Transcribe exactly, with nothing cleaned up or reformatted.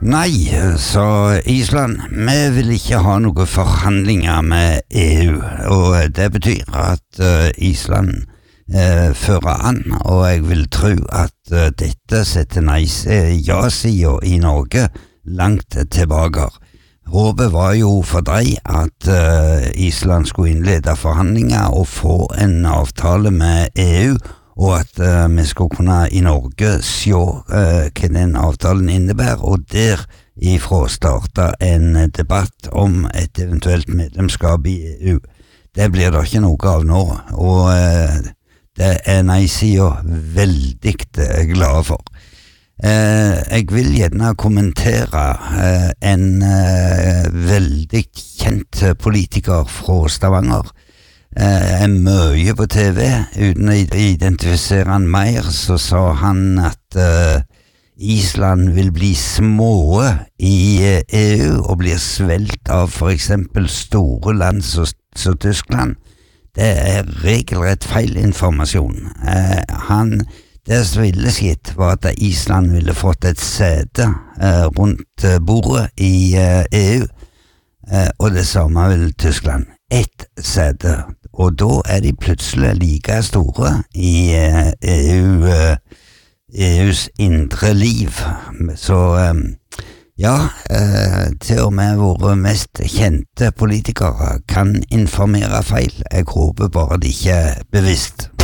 Nei, sa Island, vi vil ikke ha noen forhandlinger med E U, og det betyr at uh, Island uh, fører an, og jeg vil tro at uh, dette setter ja-siden i Norge langt tilbake. Håpet var jo for deg at uh, Island skulle innlede forhandlinger og få en avtale med E U, og at uh, vi skulle kunne i Norge se uh, hva den avtalen innebærer, og derifra starte en debatt om et eventuelt medlemskap i E U. Det blir det ikke noe av nå, og uh, det er nei-siden veldig uh, glad for. Uh, jeg vil gjerne kommentere uh, en uh, veldig kjent politiker fra Stavanger. Uh, er mye på T V, uten å identifisere han mer, så sa han at uh, Island vil bli små i uh, E U og blir svelt av for eksempel store land som Tyskland. Det er regelrett feil informasjon. Uh, han, det som ville skitt var at Island ville fått et sete uh, rundt uh, bordet i uh, E U, uh, og det samme vil Tyskland. Ett sete, og da er de plutselig like store i uh, E U, uh, E U's indre liv. Så um, ja, uh, til og med våre mest kjente politikere kan informere feil. Jeg håper bare det ikke er bevisst.